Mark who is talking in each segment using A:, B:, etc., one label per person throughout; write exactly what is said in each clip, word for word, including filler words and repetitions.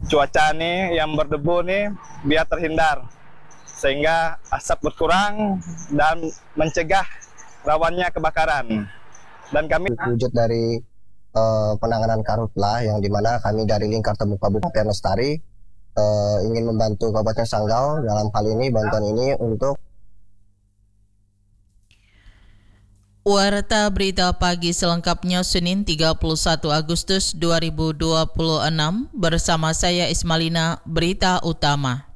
A: cuaca nih yang berdebu nih biar terhindar sehingga asap berkurang dan mencegah rawannya kebakaran. Dan kami
B: wujud dari uh, penanganan karhutla yang dimana kami dari Lingkar Temu Kabupaten Lestari uh, ingin membantu Kabupaten Sanggau dalam hal ini bantuan ini untuk
C: Warta Berita Pagi selengkapnya Senin tiga puluh satu Agustus dua ribu dua puluh enam bersama saya Ismalina. Berita utama.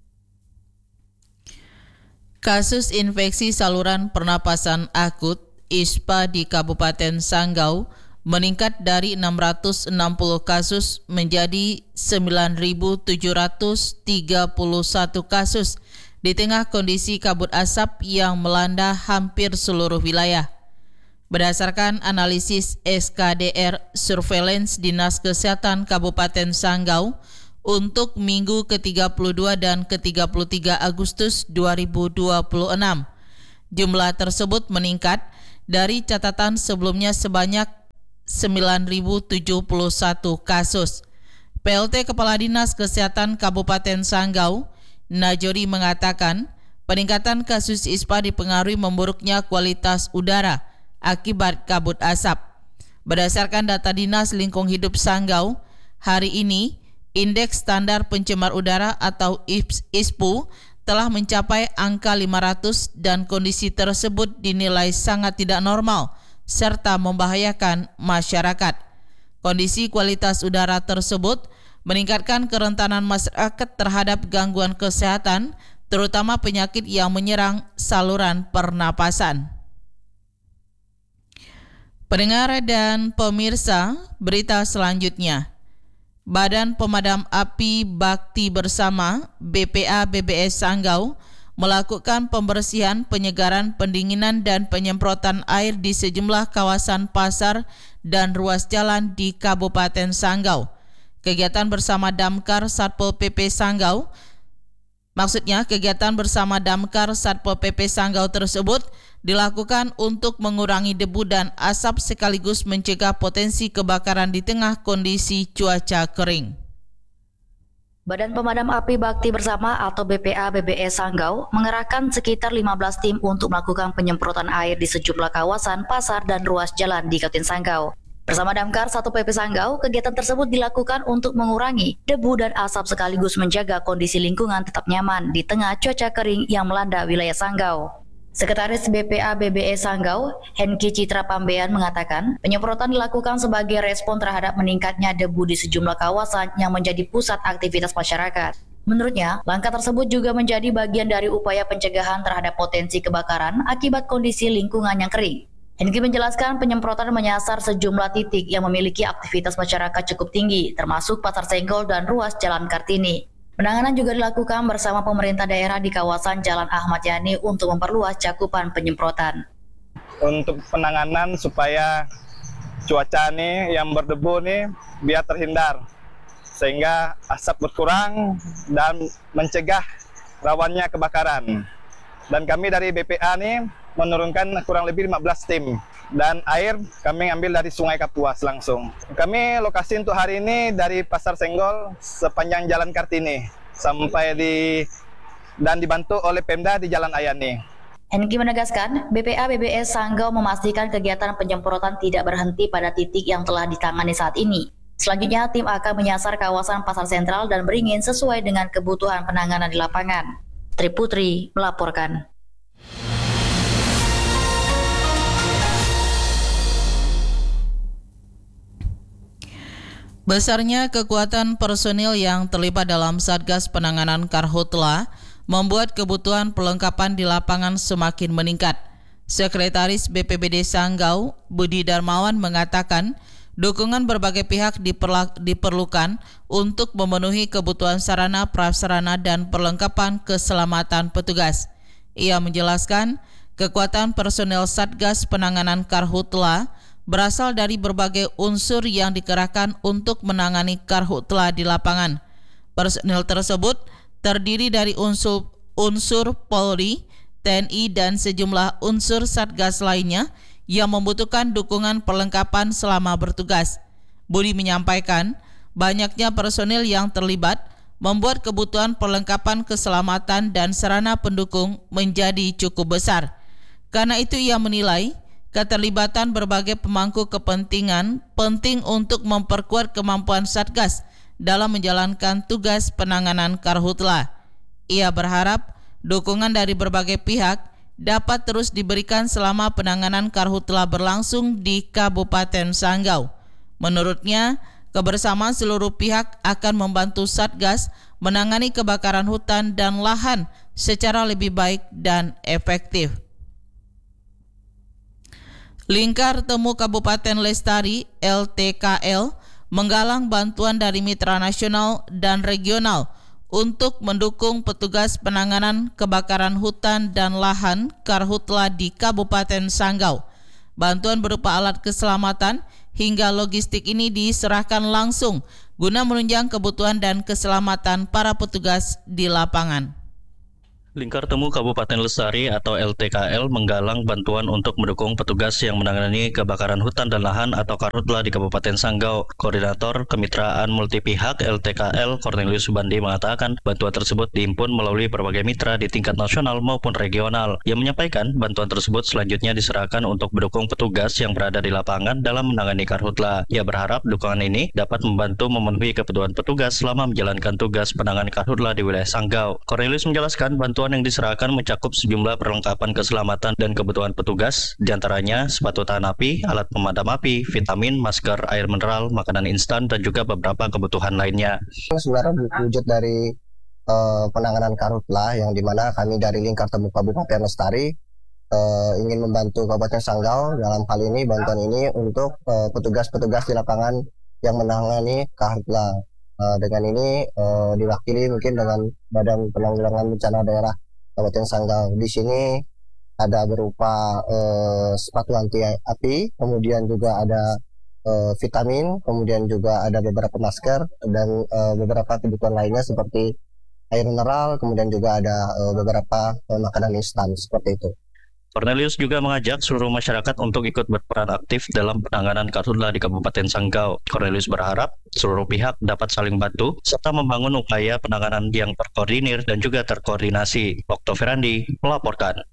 C: Kasus infeksi saluran pernapasan akut I S P A di Kabupaten Sanggau meningkat dari enam ratus enam puluh kasus menjadi sembilan ribu tujuh ratus tiga puluh satu kasus di tengah kondisi kabut asap yang melanda hampir seluruh wilayah. Berdasarkan analisis S K D R Surveillance Dinas Kesehatan Kabupaten Sanggau untuk minggu ke tiga puluh dua dan ke tiga puluh tiga Agustus dua ribu dua puluh enam, jumlah tersebut meningkat dari catatan sebelumnya sebanyak sembilan ribu tujuh puluh satu kasus. P L T Kepala Dinas Kesehatan Kabupaten Sanggau, Najori, mengatakan peningkatan kasus I S P A dipengaruhi memburuknya kualitas udara akibat kabut asap. Berdasarkan data Dinas Lingkungan Hidup Sanggau, hari ini Indeks Standar Pencemar Udara atau I S P U telah mencapai angka lima ratus dan kondisi tersebut dinilai sangat tidak normal serta membahayakan masyarakat. Kondisi kualitas udara tersebut meningkatkan kerentanan masyarakat terhadap gangguan kesehatan, terutama penyakit yang menyerang saluran pernapasan. Pendengar dan pemirsa, berita selanjutnya. Badan Pemadam Api Bakti Bersama B P A B B S Sanggau melakukan pembersihan, penyegaran, pendinginan dan penyemprotan air di sejumlah kawasan pasar dan ruas jalan di Kabupaten Sanggau. Kegiatan bersama Damkar Satpol P P Sanggau, maksudnya kegiatan bersama Damkar Satpol P P Sanggau tersebut dilakukan untuk mengurangi debu dan asap sekaligus mencegah potensi kebakaran di tengah kondisi cuaca kering.
D: Badan Pemadam Api Bakti Bersama atau B P A B B S Sanggau mengerahkan sekitar lima belas tim untuk melakukan penyemprotan air di sejumlah kawasan, pasar, dan ruas jalan di Kabupaten Sanggau. Bersama Damkar Satpol P P Sanggau, kegiatan tersebut dilakukan untuk mengurangi debu dan asap sekaligus menjaga kondisi lingkungan tetap nyaman di tengah cuaca kering yang melanda wilayah Sanggau. Sekretaris B P A B B S Sanggau, Henki Citra Pambean, mengatakan penyemprotan dilakukan sebagai respon terhadap meningkatnya debu di sejumlah kawasan yang menjadi pusat aktivitas masyarakat. Menurutnya, langkah tersebut juga menjadi bagian dari upaya pencegahan terhadap potensi kebakaran akibat kondisi lingkungan yang kering. Henki menjelaskan penyemprotan menyasar sejumlah titik yang memiliki aktivitas masyarakat cukup tinggi, termasuk Pasar Senggol dan ruas Jalan Kartini. Penanganan juga dilakukan bersama pemerintah daerah di kawasan Jalan Ahmad Yani untuk memperluas cakupan penyemprotan.
A: Untuk penanganan supaya cuaca nih yang berdebu nih biar terhindar sehingga asap berkurang dan mencegah rawannya kebakaran. Dan kami dari B P A nih menurunkan kurang lebih lima belas tim dan air kami ambil dari Sungai Kapuas langsung. Kami lokasi untuk hari ini dari Pasar Senggol sepanjang Jalan Kartini sampai di dan dibantu oleh Pemda di Jalan Ayani.
D: Henki menegaskan, B P A B B S Sanggau memastikan kegiatan penyemprotan tidak berhenti pada titik yang telah ditangani saat ini. Selanjutnya, tim akan menyasar kawasan Pasar Sentral dan Beringin sesuai dengan kebutuhan penanganan di lapangan. Triputri melaporkan.
C: Besarnya kekuatan personil yang terlibat dalam Satgas Penanganan Karhutla membuat kebutuhan perlengkapan di lapangan semakin meningkat. Sekretaris B P B D Sanggau, Budi Darmawan, mengatakan dukungan berbagai pihak diperlukan untuk memenuhi kebutuhan sarana, prasarana, dan perlengkapan keselamatan petugas. Ia menjelaskan kekuatan personel Satgas Penanganan Karhutla berasal dari berbagai unsur yang dikerahkan untuk menangani karhutla di lapangan. Personel tersebut terdiri dari unsur, unsur Polri, T N I, dan sejumlah unsur Satgas lainnya yang membutuhkan dukungan perlengkapan selama bertugas. Budi menyampaikan banyaknya personil yang terlibat membuat kebutuhan perlengkapan keselamatan dan sarana pendukung menjadi cukup besar. Karena itu ia menilai keterlibatan berbagai pemangku kepentingan penting untuk memperkuat kemampuan Satgas dalam menjalankan tugas penanganan karhutla. Ia berharap dukungan dari berbagai pihak dapat terus diberikan selama penanganan karhutla berlangsung di Kabupaten Sanggau. Menurutnya, kebersamaan seluruh pihak akan membantu Satgas menangani kebakaran hutan dan lahan secara lebih baik dan efektif. Lingkar Temu Kabupaten Lestari L T K L menggalang bantuan dari mitra nasional dan regional untuk mendukung petugas penanganan kebakaran hutan dan lahan karhutla di Kabupaten Sanggau. Bantuan berupa alat keselamatan hingga logistik ini diserahkan langsung guna menunjang kebutuhan dan keselamatan para petugas di lapangan.
E: Lingkar Temu Kabupaten Lestari atau L T K L menggalang bantuan untuk mendukung petugas yang menangani kebakaran hutan dan lahan atau karhutla di Kabupaten Sanggau. Koordinator Kemitraan Multipihak L T K L Cornelius Subandi mengatakan bantuan tersebut dihimpun melalui berbagai mitra di tingkat nasional maupun regional. Ia menyampaikan bantuan tersebut selanjutnya diserahkan untuk mendukung petugas yang berada di lapangan dalam menangani karhutla. Ia berharap dukungan ini dapat membantu memenuhi kebutuhan petugas selama menjalankan tugas penanganan karhutla di wilayah Sanggau. Cornelius menjelaskan bantuan yang diserahkan mencakup sejumlah perlengkapan keselamatan dan kebutuhan petugas, diantaranya sepatu tahan api, alat pemadam api, vitamin, masker, air mineral, makanan instan, dan juga beberapa kebutuhan lainnya.
B: Sebenarnya wujud dari uh, penanganan karhutla yang dimana kami dari Lingkar Temu Kabupaten Lestari uh, ingin membantu Kabupaten Sanggau dalam hal ini bantuan ini untuk uh, petugas-petugas di lapangan yang menangani karhutla. Uh, dengan ini uh, diwakili mungkin dengan Badan Penanggulangan Bencana Daerah Kabupaten Sanggau. Di sini ada berupa uh, sepatu anti api, kemudian juga ada uh, vitamin, kemudian juga ada beberapa masker dan uh, beberapa kebutuhan lainnya seperti air mineral, kemudian juga ada uh, beberapa uh, makanan instan seperti itu.
E: Cornelius juga mengajak seluruh masyarakat untuk ikut berperan aktif dalam penanganan karhutla di Kabupaten Sanggau. Cornelius berharap seluruh pihak dapat saling bantu serta membangun upaya penanganan yang terkoordinir dan juga terkoordinasi. Okto Ferandi melaporkan.